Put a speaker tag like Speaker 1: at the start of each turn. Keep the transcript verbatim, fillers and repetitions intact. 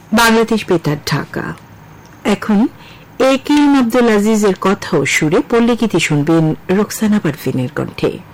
Speaker 1: বাংলাদেশ বেতার ঢাকা। এখন এ K M Abdul আজিজের কথা ও সুরে পল্লীগীতি শুনবেন রোকসানা পারভিনের কণ্ঠে।